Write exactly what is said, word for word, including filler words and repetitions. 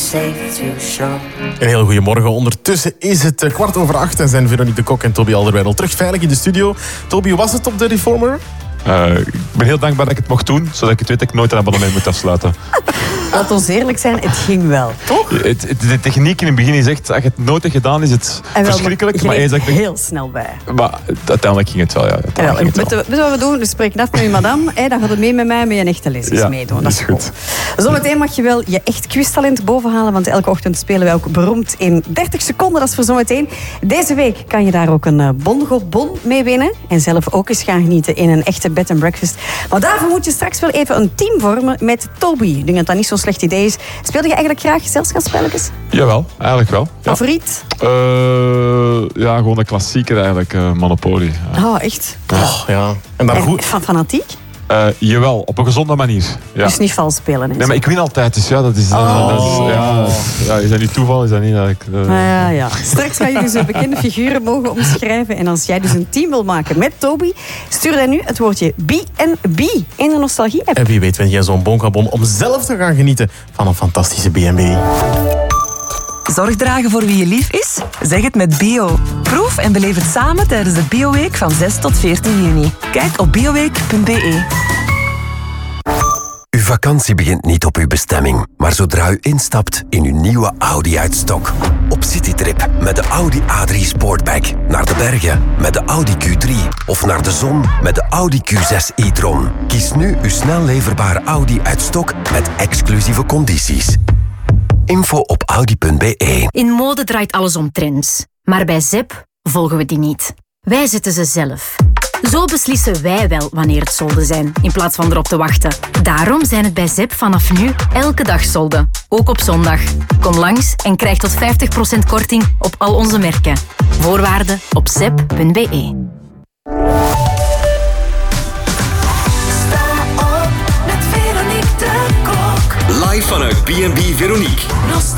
safe to show. Een hele goede morgen. Ondertussen is het kwart over acht en zijn Veronique de Kok en Toby Alderweireld terug veilig in de studio. Toby, hoe was het op de Reformer? Uh, ik ben heel dankbaar dat ik het mocht doen, zodat ik het weet dat ik nooit een abonnement moet afsluiten. Laat ons eerlijk zijn, het ging wel, toch? Het, het, de techniek in het begin is echt, als je het nooit hebt gedaan, is het En wel, verschrikkelijk. je Maar eens dat ik, heel snel bij. maar uiteindelijk ging het wel, ja. Ja, wel, Ging het weet, wel. je, weet je wat we doen? We spreken af met je madame. Hey, dan gaat het mee met mij met je echte lezers Ja, meedoen. dat is goed. Zometeen mag je wel je echt quiztalent bovenhalen, want elke ochtend spelen wij ook beroemd in dertig seconden. Dat is voor zometeen. Deze week kan je daar ook een uh, Bongo-bon mee winnen. En zelf ook eens gaan genieten in een echte bed and breakfast. Maar daarvoor moet je straks wel even een team vormen met Toby. Ik denk dat dat niet zo'n slecht idee is. Speelde je eigenlijk graag gezelschapsspelletjes? Jawel, eigenlijk wel. Ja. Favoriet? Uh, ja, gewoon de klassieker eigenlijk, uh, Monopoly. Ja. Oh, echt? Oh, ja. En daar En goed... van fanatiek? Uh, jawel, op een gezonde manier. Ja. Dus niet vals spelen. En Nee, zo. maar ik win altijd, dus ja, dat is... Uh, Oh. dat is ja, ja, is dat niet toeval? Is dat niet dat ik... Uh... Nou ja, ja. Straks ga je dus bekende figuren mogen omschrijven. En als jij dus een team wil maken met Toby, stuur dan nu het woordje B en B in de nostalgie-app. En wie weet win jij zo'n Bongo-bon om zelf te gaan genieten van een fantastische B en B. Zorg dragen voor wie je lief is? Zeg het met Bio. Proef en beleef het samen tijdens de Bioweek van zes tot veertien juni. Kijk op bioweek punt b e. Uw vakantie begint niet op uw bestemming, maar zodra u instapt in uw nieuwe Audi uit stok. Op citytrip met de Audi A drie Sportback. Naar de bergen met de Audi Q drie. Of naar de zon met de Audi Q zes e-tron. Kies nu uw snel leverbare Audi uit stok met exclusieve condities. Info op audi punt b e. In mode draait alles om trends. Maar bij Zep volgen we die niet. Wij zetten ze zelf. Zo beslissen wij wel wanneer het solden zijn, in plaats van erop te wachten. Daarom zijn het bij Zep vanaf nu elke dag solden. Ook op zondag. Kom langs en krijg tot vijftig procent korting op al onze merken. Voorwaarden op zep punt b e. Sta op met Veronique de Kok. Live vanuit B en B Veronique.